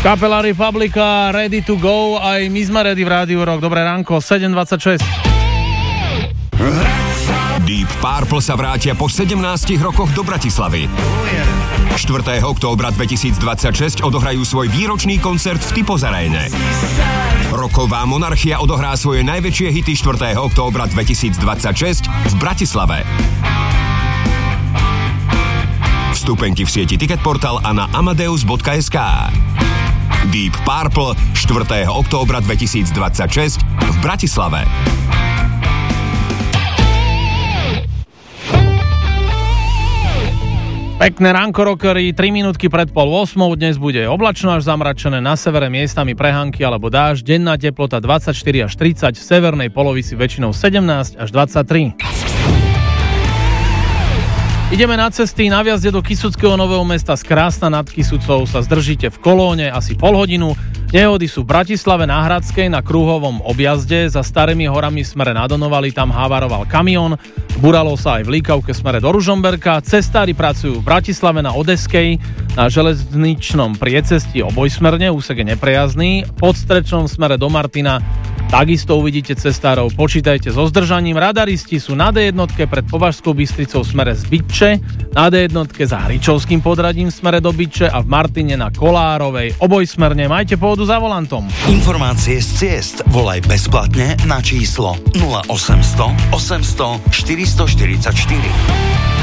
Kapela Republika, Ready to Go, aj my sme ready v Rádiu Rock. Dobré ránko, 7:26. Deep Purple sa vrátia po 17 rokoch do Bratislavy. 4. októbra 2026 odohrajú svoj výročný koncert v Typos Arene. Roková monarchia odohrá svoje najväčšie hity 4. októbra 2026 v Bratislave. Vstupenky v sieti Ticketportal a na amadeus.sk. Deep Purple 4. októbra 2026 v Bratislave. Pekné ránko, rockery, 3 minútky pred 7:30. Dnes bude oblačno až zamračené, na severe miestami prehánky alebo dážď, denná teplota 24 až 30, v severnej polovici väčšinou 17 až 23. Ideme na cesty. Na vjazde do Kysuckého Nového Mesta z Krásna nad Kysucou sa zdržíte v kolóne asi pol hodinu. Nehody sú v Bratislave na Hradskej na kruhovom objazde. Za Starými horami v smere na Donovali tam havaroval kamión. Buralo sa aj v Líkavke v smere do Ružomberka. Cestári pracujú v Bratislave na Odeskej. Na železničnom priecestí obojsmerne, úsek je neprejazdný. Pod Strečnom v smere do Martina takisto uvidíte cestárov. Počítajte so zdržaním. Radaristi sú na D1 pred Považskou Bystricou v smere z Bytče, na D1 za Hričovským podradím v smere do Bytče a v Martine na Kolárovej obojsmerne. Majte pohodu za volantom. Informácie z ciest volaj bezplatne na číslo 0800 800 444.